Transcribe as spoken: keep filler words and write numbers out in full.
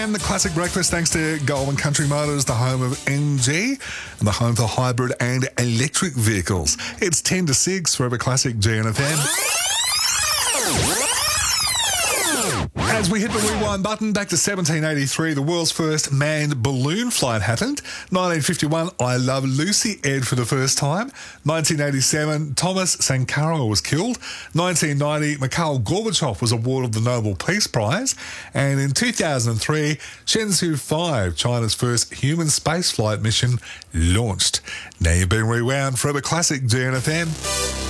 And the Classic Breakfast, thanks to Goldman Country Motors, the home of M G and the home for hybrid and electric vehicles. It's ten to six, Forever Classic G N F M. As we hit the rewind button, back to seventeen eighty-three, the world's first manned balloon flight happened. nineteen fifty-one, I Love Lucy aired for the first time. nineteen eighty-seven, Thomas Sankara was killed. nineteen ninety, Mikhail Gorbachev was awarded the Nobel Peace Prize. And in two thousand three, Shenzhou five, China's first human spaceflight mission, launched. Now you've been rewound for the Classic G N F M.